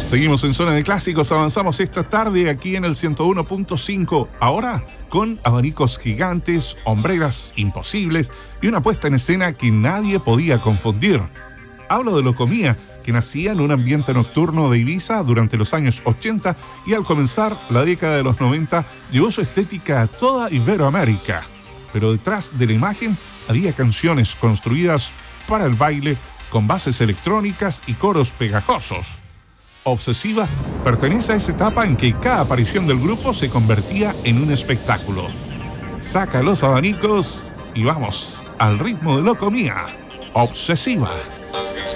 Seguimos en Zona de Clásicos, avanzamos esta tarde aquí en el 101.5, ahora con abanicos gigantes, hombreras imposibles y una puesta en escena que nadie podía confundir. Hablo de Locomía, que nacía en un ambiente nocturno de Ibiza durante los años 80 y al comenzar la década de los 90 llevó su estética a toda Iberoamérica. Pero detrás de la imagen había canciones construidas para el baile con bases electrónicas y coros pegajosos. Obsesiva pertenece a esa etapa en que cada aparición del grupo se convertía en un espectáculo. Saca los abanicos y vamos al ritmo de Locomía. Obsesiva.